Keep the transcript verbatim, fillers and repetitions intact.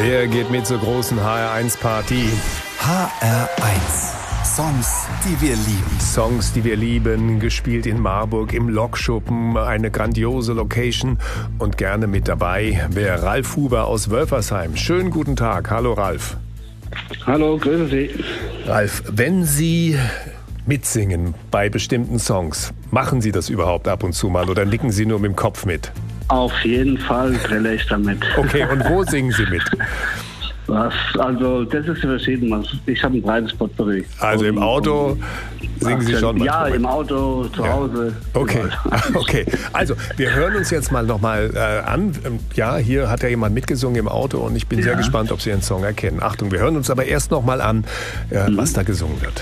Wer geht mit zur großen H R eins Party? H R eins. Songs, die wir lieben. Songs, die wir lieben, gespielt in Marburg im Lokschuppen, eine grandiose Location und gerne mit dabei wäre Ralf Huber aus Wölfersheim. Schönen guten Tag. Hallo Ralf. Hallo, grüße Sie. Ralf, wenn Sie mitsingen bei bestimmten Songs, machen Sie das überhaupt ab und zu mal oder nicken Sie nur mit dem Kopf mit? Auf jeden Fall grelle ich damit. Okay, und wo singen Sie mit? Was? Also, das ist verschieden. Ich habe ein breites Potpourri. Also im Auto singen Sie schon mal? Ja, im Auto, zu ja. Hause. Okay, okay. Also, wir hören uns jetzt mal nochmal äh, an. Ja, hier hat ja jemand mitgesungen im Auto und ich bin ja. sehr gespannt, ob Sie den Song erkennen. Achtung, wir hören uns aber erst nochmal an, äh, mhm. was da gesungen wird.